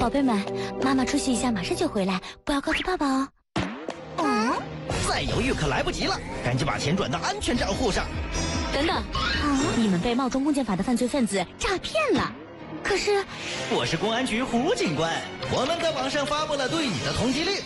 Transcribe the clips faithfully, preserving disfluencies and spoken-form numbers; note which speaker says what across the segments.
Speaker 1: 宝贝们，妈妈出去一下，马上就回来，不要告诉爸爸哦。
Speaker 2: 嗯，再犹豫可来不及了，赶紧把钱转到安全账户上。
Speaker 1: 等等，嗯、你们被冒充公检法的犯罪分子诈骗了。可是，
Speaker 2: 我是公安局胡警官，我们在网上发布了对你的通缉令。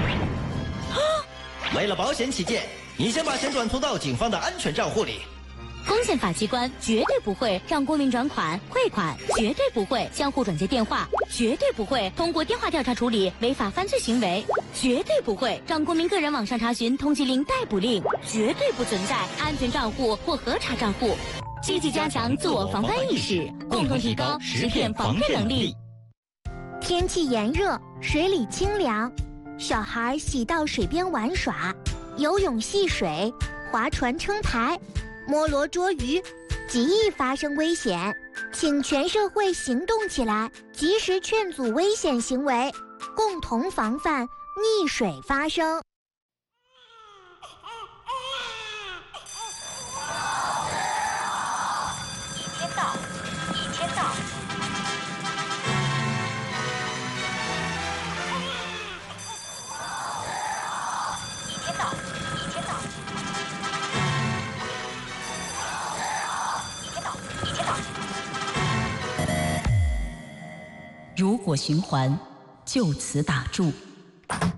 Speaker 2: 为了保险起见，你先把钱转存到警方的安全账户里。
Speaker 1: 公检法机关绝对不会让公民转款、汇款，绝对不会相互转接电话，绝对不会通过电话调查处理违法犯罪行为，绝对不会让公民个人网上查询通缉令、逮捕令，绝对不存在安全账户或核查账户。积极加强自我防范意识，共同提高食骗防骗能力。
Speaker 3: 天气炎热，水里清凉，小孩喜到水边玩耍，游泳戏水，划船撑台，摸罗捉鱼，极易发生危险，请全社会行动起来，及时劝阻危险行为，共同防范溺水发生。
Speaker 4: 一天到，一天到。一天到，一天到。一天到。
Speaker 5: 如果循环，就此打住。